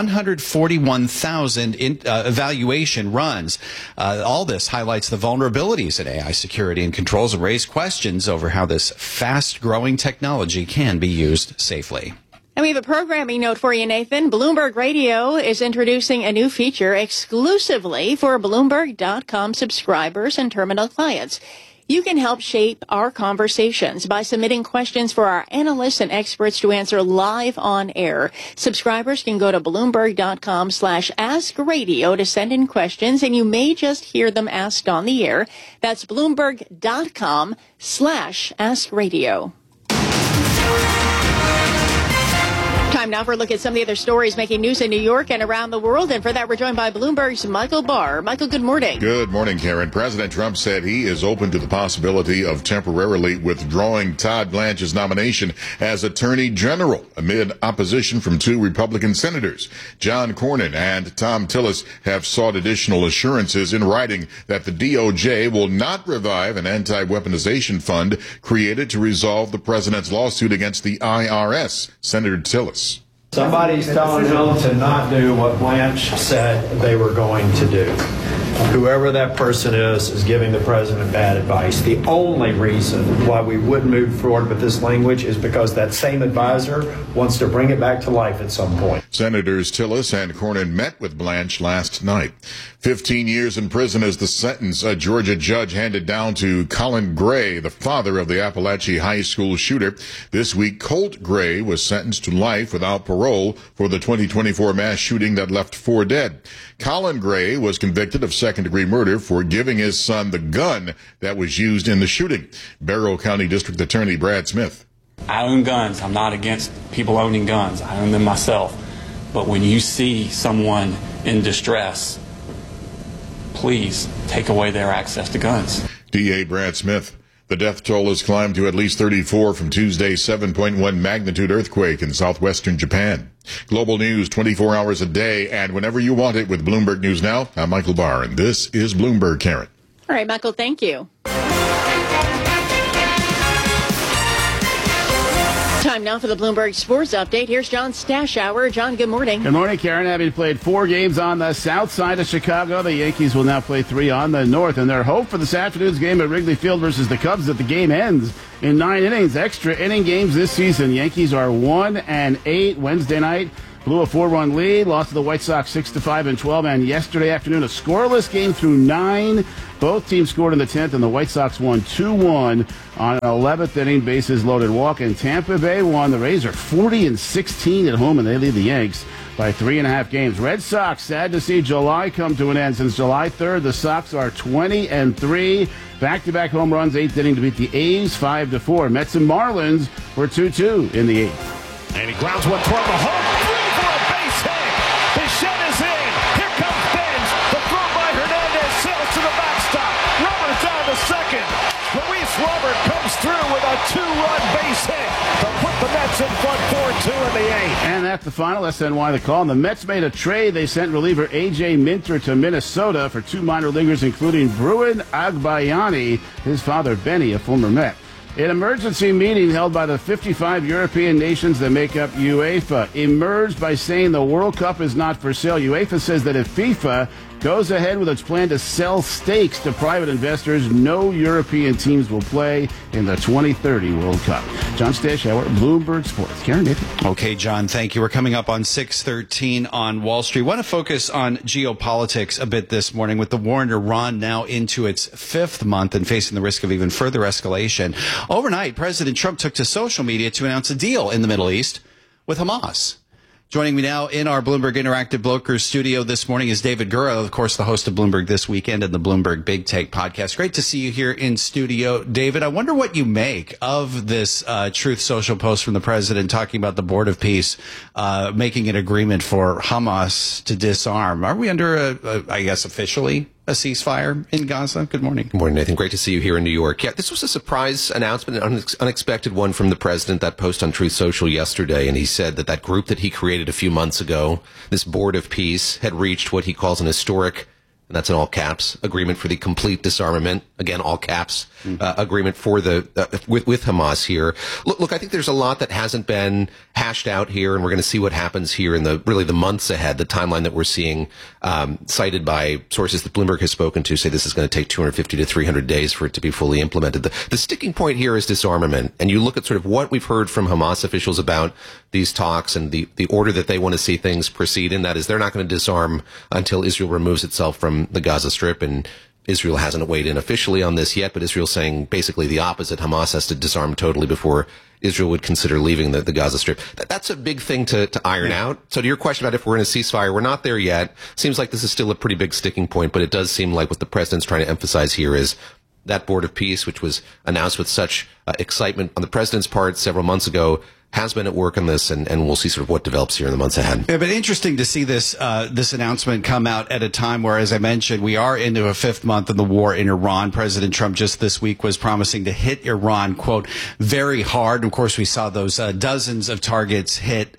141,000 evaluation runs. All this highlights the vulnerabilities in AI security and controls and raise questions over how this fast-growing technology can be used safely. And we have a programming note for you, Nathan. Bloomberg Radio is introducing a new feature exclusively for Bloomberg.com subscribers and terminal clients. You can help shape our conversations by submitting questions for our analysts and experts to answer live on air. Subscribers can go to Bloomberg.com/AskRadio to send in questions, and you may just hear them asked on the air. That's Bloomberg.com/AskRadio. Time now for a look at some of the other stories making news in New York and around the world. And for that, we're joined by Bloomberg's Michael Barr. Michael, good morning. Good morning, Karen. President Trump said he is open to the possibility of temporarily withdrawing Todd Blanche's nomination as Attorney General amid opposition from 2 Republican senators. John Cornyn and Thom Tillis have sought additional assurances in writing that the DOJ will not revive an anti-weaponization fund created to resolve the president's lawsuit against the IRS. Senator Tillis. Somebody's telling him to not do what Blanche said they were going to do. Whoever that person is giving the president bad advice. The only reason why we wouldn't move forward with this language is because that same advisor wants to bring it back to life at some point. Senators Tillis and Cornyn met with Blanche last night. 15 years in prison is the sentence a Georgia judge handed down to Colin Gray, the father of the Appalachia High School shooter. This week, Colt Gray was sentenced to life without parole for the 2024 mass shooting that left 4 dead. Colin Gray was convicted of second-degree murder for giving his son the gun that was used in the shooting. Barrow County District Attorney Brad Smith. I own guns. I'm not against people owning guns. I own them myself. But when you see someone in distress, please take away their access to guns. DA Brad Smith. The death toll has climbed to at least 34 from Tuesday's 7.1 magnitude earthquake in southwestern Japan. Global news 24 hours a day and whenever you want it with Bloomberg News Now. I'm Michael Barr, and this is Bloomberg, Karen. All right, Michael, thank you. Time now for the Bloomberg Sports Update. Here's John Stashower. John, good morning. Good morning, Karen. Having played 4 games on the south side of Chicago, the Yankees will now play 3 on the north. And their hope for this afternoon's game at Wrigley Field versus the Cubs that the game ends in 9 innings. Extra inning games this season. Yankees are 1-8 Wednesday night. Blew a 4-run lead, lost to the White Sox 6-5 and 12, and yesterday afternoon a scoreless game through 9. Both teams scored in the 10th, and the White Sox won 2-1 on an 11th inning bases loaded walk. And Tampa Bay won. The Rays are 40-16 at home, and they lead the Yanks by 3.5 games. Red Sox, sad to see July come to an end. Since July 3rd, the Sox are 20-3. Back-to-back home runs, 8th inning to beat the A's 5-4. Mets and Marlins were 2-2 in the 8th. And he grounds one toward the home. Bichette is in. Here comes Benz. The throw by Hernandez sails to the backstop. Robert down to second. Luis Robert comes through with a 2-run base hit to put the Mets in front 4-2 in the 8th. And that's the final. SNY the call. And the Mets made a trade. They sent reliever A.J. Minter to Minnesota for 2 minor leaguers, including Bruin Agbayani, his father Benny, a former Met. An emergency meeting held by the 55 European nations that make up UEFA emerged by saying the World Cup is not for sale. UEFA says that if FIFA goes ahead with its plan to sell stakes to private investors, no European teams will play in the 2030 World Cup. John Stashower, Bloomberg Sports. Karen, Nathan. Okay, John, thank you. We're coming up on 6:13 on Wall Street. Want to focus on geopolitics a bit this morning with the war in Iran now into its 5th month and facing the risk of even further escalation. Overnight, President Trump took to social media to announce a deal in the Middle East with Hamas. Joining me now in our Bloomberg Interactive Brokers studio this morning is David Gura, of course, the host of Bloomberg This Weekend and the Bloomberg Big Take podcast. Great to see you here in studio, David. I wonder what you make of this Truth Social post from the president talking about the Board of Peace making an agreement for Hamas to disarm. Are we under, I guess, officially a ceasefire in Gaza? Good morning. Good morning, Nathan. Great to see you here in New York. Yeah, this was a surprise announcement, an unexpected one from the president. That post on Truth Social yesterday, and he said that that group that he created a few months ago, this Board of Peace, had reached what he calls an historic, and that's in all caps, agreement for the complete disarmament, again, all caps, agreement for the with Hamas here. Look, I think there's a lot that hasn't been hashed out here, and we're going to see what happens here in the months ahead. The timeline that we're seeing cited by sources that Bloomberg has spoken to say this is going to take 250 to 300 days for it to be fully implemented. The sticking point here is disarmament, and you look at sort of what we've heard from Hamas officials about these talks and the order that they want to see things proceed in. That is, they're not going to disarm until Israel removes itself from the Gaza Strip, and Israel hasn't weighed in officially on this yet, but Israel's saying basically the opposite. Hamas has to disarm totally before Israel would consider leaving the Gaza Strip. That's a big thing to iron out. So to your question about if we're in a ceasefire, we're not there yet. Seems like this is still a pretty big sticking point, but it does seem like what the president's trying to emphasize here is that Board of Peace, which was announced with such excitement on the president's part several months ago, has been at work on this, and we'll see sort of what develops here in the months ahead. Yeah, but interesting to see this announcement come out at a time where, as I mentioned, we are into a 5th month of the war in Iran. President Trump just this week was promising to hit Iran, quote, very hard. Of course, we saw those dozens of targets hit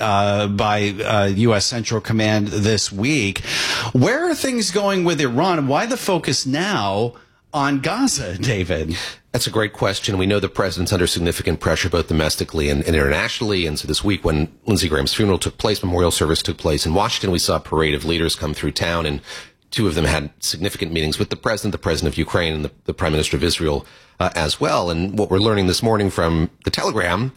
by U.S. Central Command this week. Where are things going with Iran, and why the focus now on Gaza, David? That's a great question. We know the president's under significant pressure, both domestically and internationally. And so this week, when Lindsey Graham's funeral took place, memorial service took place in Washington, we saw a parade of leaders come through town, and 2 of them had significant meetings with the president of Ukraine, and the prime minister of Israel. as well. And what we're learning this morning from the Telegraph,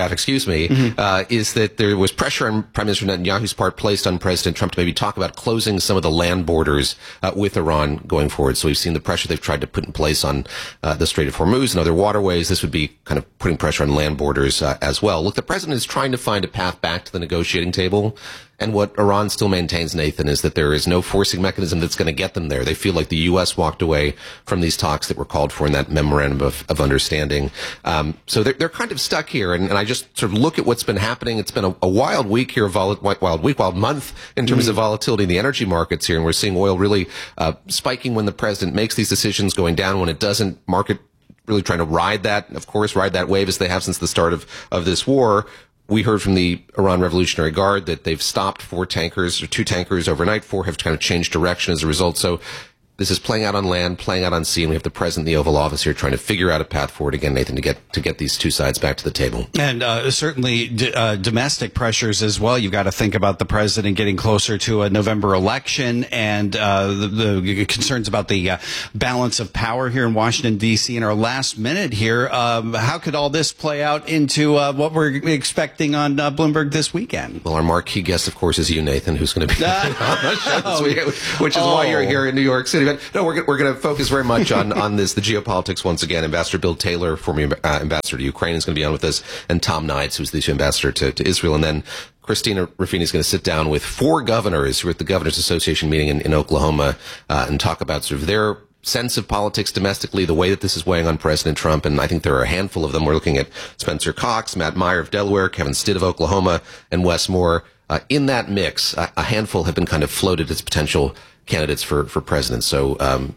is that there was pressure on Prime Minister Netanyahu's part placed on President Trump to maybe talk about closing some of the land borders with Iran going forward. So we've seen the pressure they've tried to put in place on the Strait of Hormuz and other waterways. This would be kind of putting pressure on land borders as well. Look, the president is trying to find a path back to the negotiating table. And what Iran still maintains, Nathan, is that there is no forcing mechanism that's going to get them there. They feel like the U.S. walked away from these talks that were called for in that memorandum of understanding. So they're kind of stuck here. And I just sort of look at what's been happening. It's been a wild week here, wild month in terms of volatility in the energy markets here. And we're seeing oil really spiking when the president makes these decisions, going down when it doesn't. Market really trying to ride that wave as they have since the start of this war. We heard from the Iran Revolutionary Guard that they've stopped 2 tankers overnight. 4 have kind of changed direction as a result. So this is playing out on land, playing out on sea, and we have the president in the Oval Office here trying to figure out a path forward again, Nathan, to get these two sides back to the table. And certainly domestic pressures as well. You've got to think about the president getting closer to a November election and the concerns about the balance of power here in Washington, D.C. In our last minute here, how could all this play out into what we're expecting on Bloomberg this weekend? Well, our marquee guest, of course, is you, Nathan, who's going to be on the show this weekend, which is why you're here in New York City. But no, we're going to focus very much on this, the geopolitics once again. Ambassador Bill Taylor, former ambassador to Ukraine, is going to be on with us, and Tom Knights, who's the ambassador to Israel. And then Christina Ruffini is going to sit down with 4 governors who are at the Governors Association meeting in Oklahoma and talk about sort of their sense of politics domestically, the way that this is weighing on President Trump. And I think there are a handful of them. We're looking at Spencer Cox, Matt Meyer of Delaware, Kevin Stitt of Oklahoma, and Wes Moore. In that mix, a handful have been kind of floated as potential candidates for president. So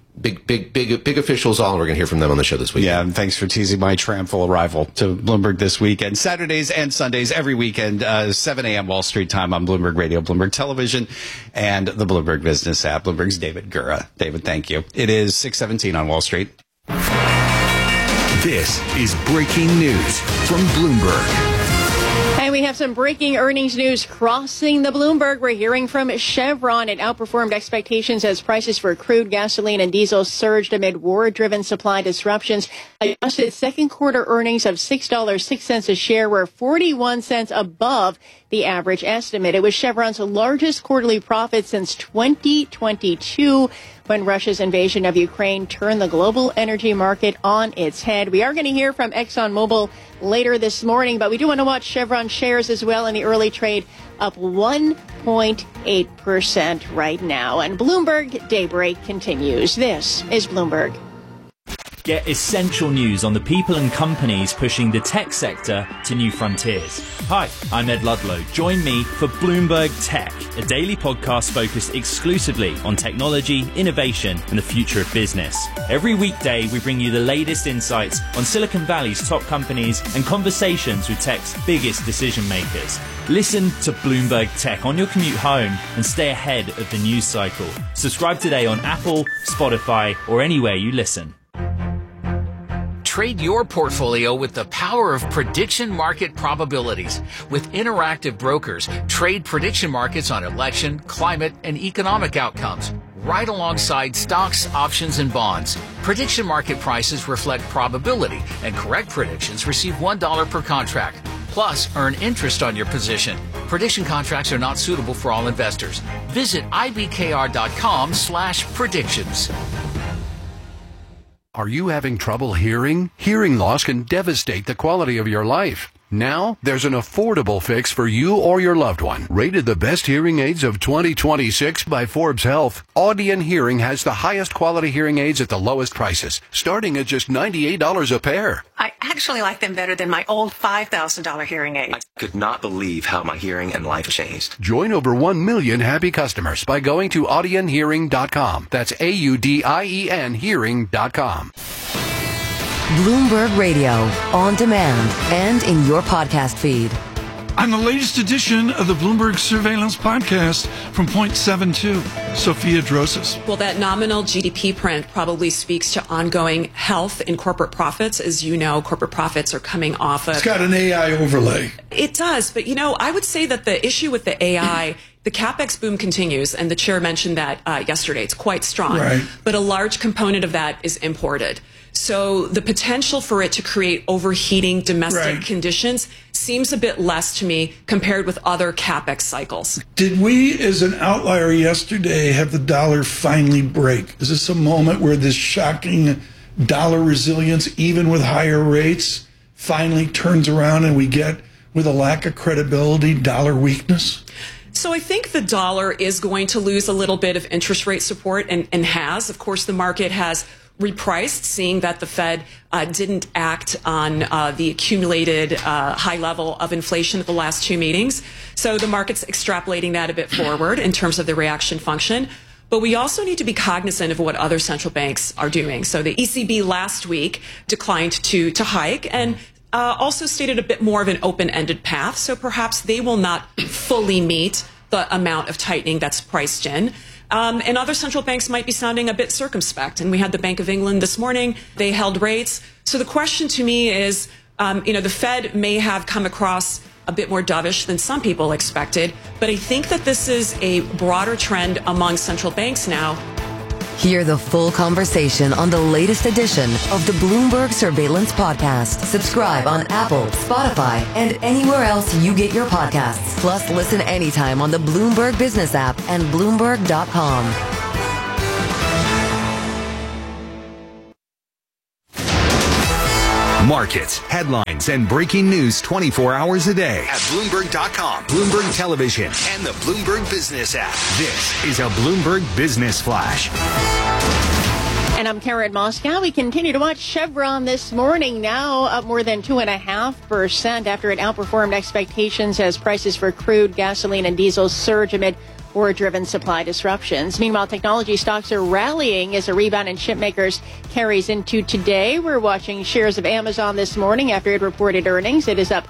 big officials all, and we're going to hear from them on the show this week. Yeah, and thanks for teasing my triumphal arrival to Bloomberg this weekend. Saturdays and Sundays every weekend, 7 a.m. Wall Street time on Bloomberg Radio, Bloomberg Television, and the Bloomberg Business app. Bloomberg's David Gura. David, thank you. It is 6:17 on Wall Street. This is breaking news from Bloomberg. And we have some breaking earnings news crossing the Bloomberg. We're hearing from Chevron. It outperformed expectations as prices for crude, gasoline, and diesel surged amid war-driven supply disruptions. Adjusted second quarter earnings of $6.06 a share were 41 cents above the average estimate. It was Chevron's largest quarterly profit since 2022, when Russia's invasion of Ukraine turned the global energy market on its head. We are going to hear from ExxonMobil later this morning, but we do want to watch Chevron shares as well in the early trade, up 1.8% right now. And Bloomberg Daybreak continues. This is Bloomberg. Get essential news on the people and companies pushing the tech sector to new frontiers. Hi, I'm Ed Ludlow. Join me for Bloomberg Tech, a daily podcast focused exclusively on technology, innovation, and the future of business. Every weekday, we bring you the latest insights on Silicon Valley's top companies and conversations with tech's biggest decision makers. Listen to Bloomberg Tech on your commute home and stay ahead of the news cycle. Subscribe today on Apple, Spotify, or anywhere you listen. Trade your portfolio with the power of prediction market probabilities. With Interactive Brokers, trade prediction markets on election, climate, and economic outcomes, right alongside stocks, options, and bonds. Prediction market prices reflect probability, and correct predictions receive $1 per contract. Plus, earn interest on your position. Prediction contracts are not suitable for all investors. Visit ibkr.com/predictions. Are you having trouble hearing? Hearing loss can devastate the quality of your life. Now, there's an affordable fix for you or your loved one. Rated the best hearing aids of 2026 by Forbes Health, Audion Hearing has the highest quality hearing aids at the lowest prices, starting at just $98 a pair. I actually like them better than my old $5,000 hearing aid. I could not believe how my hearing and life changed. Join over 1 million happy customers by going to audionhearing.com. That's AUDIEN hearing.com. Bloomberg Radio, on demand and in your podcast feed. On the latest edition of the Bloomberg Surveillance Podcast from Point 72, Sophia Drosas. Well, that nominal GDP print probably speaks to ongoing health in corporate profits. As you know, corporate profits are coming off of... It's got an AI overlay. It does, but I would say that the issue with the AI... The CapEx boom continues, and the chair mentioned that yesterday. It's quite strong. Right. But a large component of that is imported. So the potential for it to create overheating domestic conditions seems a bit less to me compared with other CapEx cycles. Did we, as an outlier yesterday, have the dollar finally break? Is this a moment where this shocking dollar resilience, even with higher rates, finally turns around and we get, with a lack of credibility, dollar weakness? So I think the dollar is going to lose a little bit of interest rate support and has. Of course, the market has repriced, seeing that the Fed didn't act on the accumulated high level of inflation at the last two meetings. So the market's extrapolating that a bit forward in terms of the reaction function. But we also need to be cognizant of what other central banks are doing. So the ECB last week declined to hike and also stated a bit more of an open-ended path. So perhaps they will not fully meet the amount of tightening that's priced in. And other central banks might be sounding a bit circumspect. And we had the Bank of England this morning. They held rates. So the question to me is, the Fed may have come across a bit more dovish than some people expected. But I think that this is a broader trend among central banks now. Hear the full conversation on the latest edition of the Bloomberg Surveillance Podcast. Subscribe on Apple, Spotify, and anywhere else you get your podcasts. Plus, listen anytime on the Bloomberg Business app and Bloomberg.com. Markets, headlines, and breaking news 24 hours a day at Bloomberg.com, Bloomberg Television, and the Bloomberg Business app. This is a Bloomberg Business Flash. And I'm Karen Moscow. We continue to watch Chevron this morning, now up more than 2.5% after it outperformed expectations as prices for crude, gasoline, and diesel surge amid war-driven supply disruptions. Meanwhile, technology stocks are rallying as a rebound in chip makers carries into today. We're watching shares of Amazon this morning after it reported earnings. It is up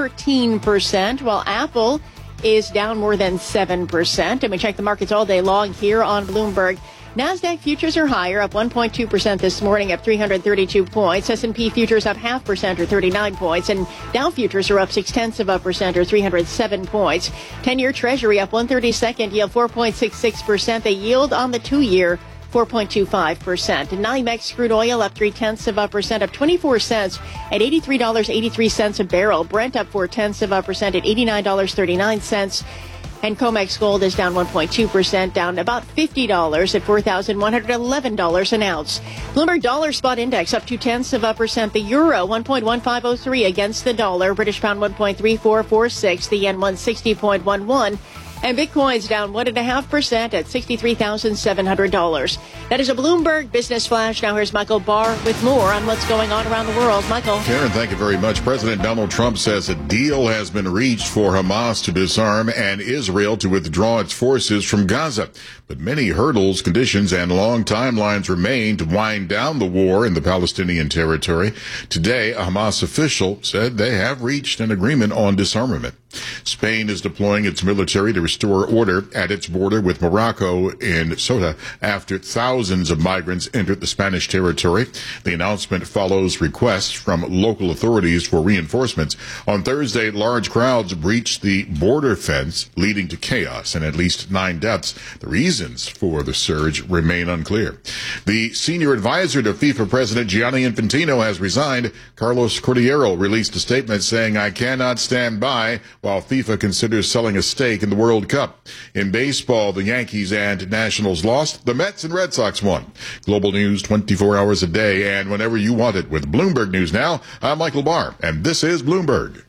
13%, while Apple is down more than 7%. And we check the markets all day long here on Bloomberg. NASDAQ futures are higher, up 1.2% this morning, up 332 points. S&P futures up 0.5% or 39 points. And Dow futures are up 0.6% or 307 points. 10-year Treasury up 1/32, yield 4.66%. The yield on the 2-year 4.25%. And NYMEX crude oil up 0.3%, up 24 cents at $83.83 a barrel. Brent up 0.4% at $89.39. And COMEX gold is down 1.2%, down about $50 at $4,111 an ounce. Bloomberg dollar spot index up 0.2%. The euro 1.1503 against the dollar. British pound 1.3446. The yen 160.11. And Bitcoin's down 1.5% at $63,700. That is a Bloomberg Business Flash. Now here's Michael Barr with more on what's going on around the world. Michael. Karen, thank you very much. President Donald Trump says a deal has been reached for Hamas to disarm and Israel to withdraw its forces from Gaza. But many hurdles, conditions, and long timelines remain to wind down the war in the Palestinian territory. Today, a Hamas official said they have reached an agreement on disarmament. Spain is deploying its military to restore order at its border with Morocco in Ceuta after thousands of migrants entered the Spanish territory. The announcement follows requests from local authorities for reinforcements. On Thursday, large crowds breached the border fence, leading to chaos and at least 9 deaths. The reasons for the surge remain unclear. The senior advisor to FIFA President Gianni Infantino has resigned. Carlos Cordeiro released a statement saying, "I cannot stand by while FIFA considers selling a stake in the World Cup." In baseball, the Yankees and Nationals lost. The Mets and Red Sox won. Global news 24 hours a day and whenever you want it with Bloomberg News Now. I'm Michael Barr, and this is Bloomberg.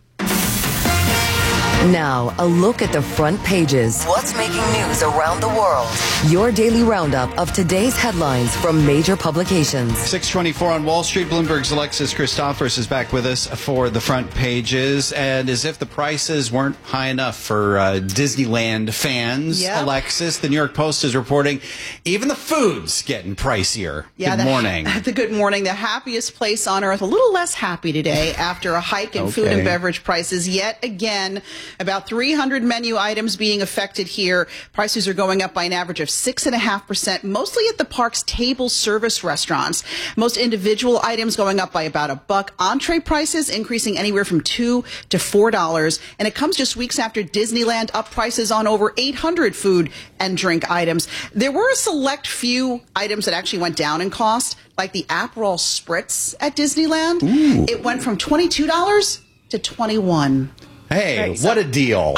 Now, a look at the front pages. What's making news around the world? Your daily roundup of today's headlines from major publications. 6:24 on Wall Street. Bloomberg's Alexis Christophers is back with us for the front pages. And as if the prices weren't high enough for Disneyland fans, Alexis, the New York Post is reporting even the food's getting pricier. Yeah, good morning. Good morning. The happiest place on earth, a little less happy today after a hike in food and beverage prices yet again. About 300 menu items being affected here. Prices are going up by an average of 6.5%, mostly at the park's table service restaurants. Most individual items going up by about $1. Entree prices increasing anywhere from $2 to $4. And it comes just weeks after Disneyland upped prices on over 800 food and drink items. There were a select few items that actually went down in cost, like the Aperol Spritz at Disneyland. Ooh. It went from $22 to $21. Hey, what a deal.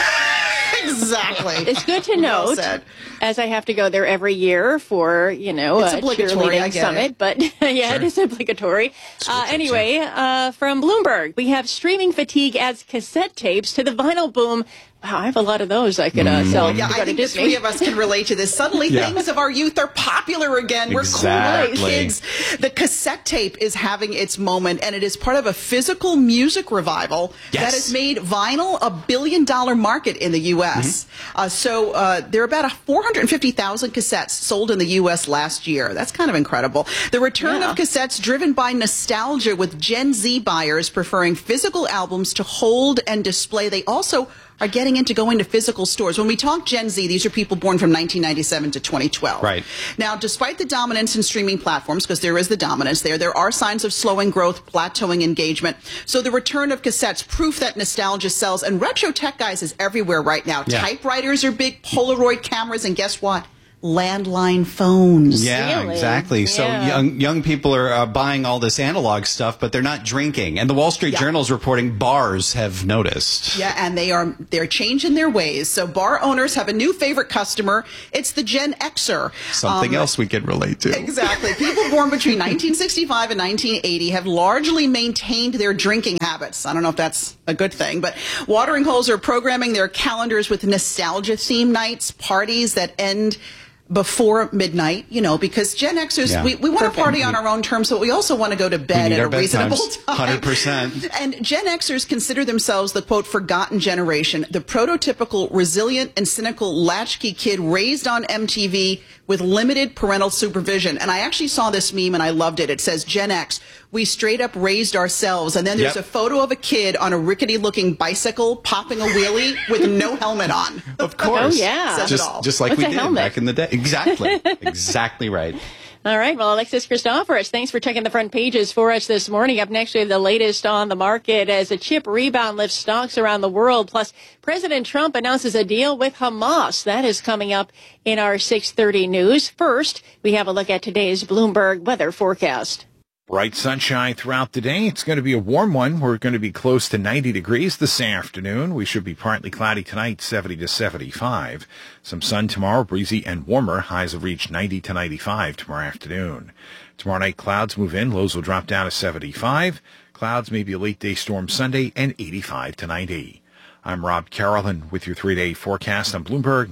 Exactly. It's good to Well note, said. as I have to go there every year for, It's a obligatory, I cheerleading get summit, it. but yeah, it is obligatory. Anyway, from Bloomberg, we have streaming fatigue adds cassette tapes to the vinyl boom. Wow, I have a lot of those I could sell. Yeah, I think the three of us can relate to this. Suddenly, things of our youth are popular again. We're cool kids. The cassette tape is having its moment, and it is part of a physical music revival that has made vinyl a billion-dollar market in the U.S. So there are about 450,000 cassettes sold in the U.S. last year. That's kind of incredible. The return of cassettes driven by nostalgia, with Gen Z buyers preferring physical albums to hold and display. They also are getting into going to physical stores. When we talk Gen Z, these are people born from 1997 to 2012. Right. Now, despite the dominance in streaming platforms, because there is the dominance there are signs of slowing growth, plateauing engagement. So the return of cassettes, proof that nostalgia sells. And retro tech, guys, is everywhere right now. Yeah. Typewriters are big, Polaroid cameras, and guess what? Landline phones. Yeah, exactly. So young people are buying all this analog stuff, but they're not drinking. And the Wall Street Journal is reporting bars have noticed. Yeah, and they're changing their ways. So bar owners have a new favorite customer. It's the Gen Xer. Something else we can relate to. Exactly. People born between 1965 and 1980 have largely maintained their drinking habits. I don't know if that's a good thing, but watering holes are programming their calendars with nostalgia theme nights, parties that end before midnight, because Gen Xers, we want to party on our own terms, but we also want to go to bed at a reasonable time. 100%. And Gen Xers consider themselves the, quote, forgotten generation, the prototypical resilient and cynical latchkey kid raised on MTV with limited parental supervision. And I actually saw this meme and I loved it. It says, Gen X, we straight up raised ourselves. And then there's a photo of a kid on a rickety looking bicycle popping a wheelie with no helmet on. Of course. Oh, yeah. Says it all. Just like What's we a did helmet? back in the day. Exactly. Exactly right. All right. Well, Alexis Christoforous, thanks for checking the front pages for us this morning. Up next, we have the latest on the market as a chip rebound lifts stocks around the world. Plus, President Trump announces a deal with Hamas. That is coming up in our 6:30 news. First, we have a look at today's Bloomberg weather forecast. Bright sunshine throughout the day. It's going to be a warm one. We're going to be close to 90 degrees this afternoon. We should be partly cloudy tonight, 70 to 75. Some sun tomorrow, breezy and warmer. Highs will reach 90 to 95 tomorrow afternoon. Tomorrow night, clouds move in. Lows will drop down to 75. Clouds, maybe a late day storm Sunday, and 85 to 90. I'm Rob Carolyn with your 3-day forecast on Bloomberg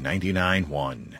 99.1.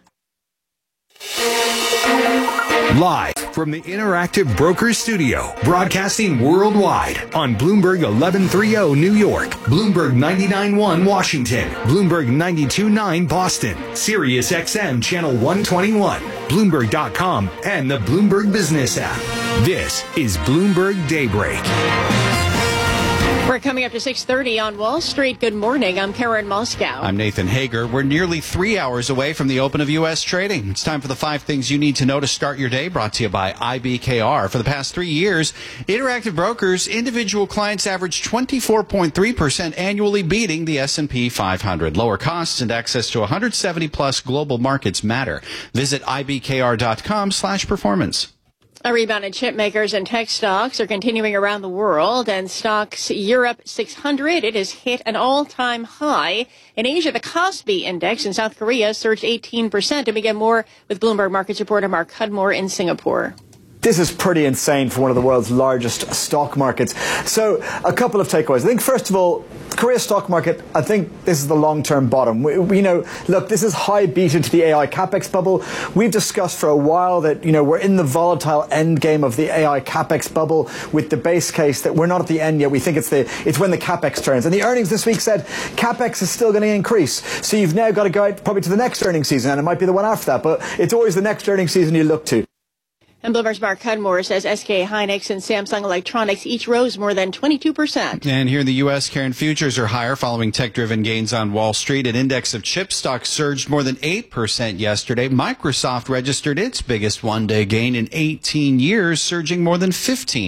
Live from the Interactive Brokers Studio, broadcasting worldwide on Bloomberg 1130 New York, Bloomberg 99.1 Washington, Bloomberg 92.9 Boston, Sirius XM Channel 121, Bloomberg.com, and the Bloomberg Business app. This is Bloomberg Daybreak. We're coming up to 6:30 on Wall Street. Good morning. I'm Karen Moscow. I'm Nathan Hager. We're nearly 3 hours away from the open of U.S. trading. It's time for the 5 things you need to know to start your day, brought to you by IBKR. For the past 3 years, Interactive Brokers individual clients averaged 24.3% annually, beating the S&P 500. Lower costs and access to 170-plus global markets matter. Visit ibkr.com/performance. A rebound in chip makers and tech stocks are continuing around the world, and stocks Europe 600, it has hit an all-time high. In Asia, the Kospi index in South Korea surged 18%. And we get more with Bloomberg Markets reporter Mark Cudmore in Singapore. This is pretty insane for one of the world's largest stock markets. So a couple of takeaways. I think, first of all, Korea stock market, I think this is the long-term bottom. We know, look, this is high beta to the AI capex bubble. We've discussed for a while that, we're in the volatile end game of the AI capex bubble with the base case that we're not at the end yet. We think it's when the capex turns. And the earnings this week said capex is still going to increase. So you've now got to go out probably to the next earnings season, and it might be the one after that, but it's always the next earnings season you look to. And Bloomberg's Mark Cudmore says SK Hynix and Samsung Electronics each rose more than 22%. And here in the U.S., Karen, futures are higher following tech-driven gains on Wall Street. An index of chip stocks surged more than 8% yesterday. Microsoft registered its biggest one-day gain in 18 years, surging more than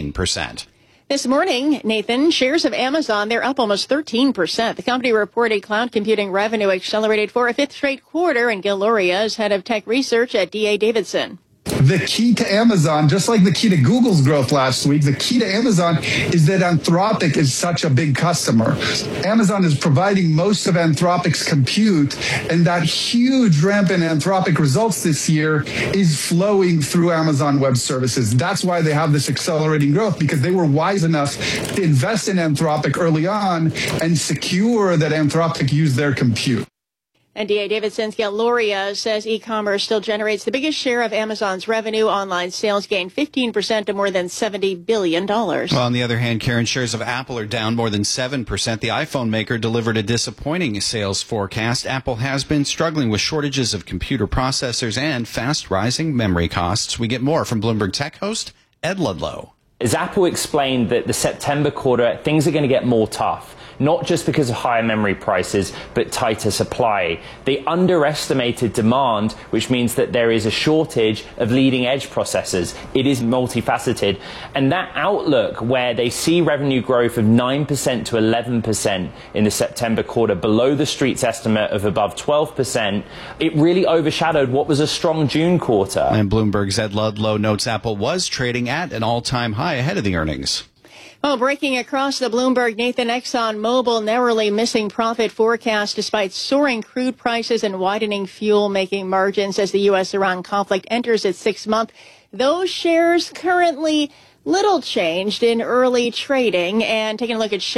15%. This morning, Nathan, shares of Amazon, they're up almost 13%. The company reported cloud computing revenue accelerated for a fifth straight quarter, and Gil Luria is head of tech research at D.A. Davidson. The key to Amazon, just like the key to Google's growth last week, the key to Amazon is that Anthropic is such a big customer. Amazon is providing most of Anthropic's compute, and that huge ramp in Anthropic results this year is flowing through Amazon Web Services. That's why they have this accelerating growth, because they were wise enough to invest in Anthropic early on and secure that Anthropic used their compute. And D.A. Davidson's Gil Luria says e-commerce still generates the biggest share of Amazon's revenue. Online sales gained 15% to more than $70 billion. Well, on the other hand, Karen, shares of Apple are down more than 7%. The iPhone maker delivered a disappointing sales forecast. Apple has been struggling with shortages of computer processors and fast rising memory costs. We get more from Bloomberg Tech host Ed Ludlow. As Apple explained that the September quarter, things are going to get more tough. Not just because of higher memory prices, but tighter supply. They underestimated demand, which means that there is a shortage of leading-edge processors. It is multifaceted. And that outlook, where they see revenue growth of 9% to 11% in the September quarter, below the Street's estimate of above 12%, it really overshadowed what was a strong June quarter. And Bloomberg's Ed Ludlow notes Apple was trading at an all-time high ahead of the earnings. Well, breaking across the Bloomberg, Nathan, ExxonMobil narrowly missing profit forecast despite soaring crude prices and widening fuel-making margins as the U.S.-Iran conflict enters its sixth month. Those shares currently little changed in early trading. And taking a look at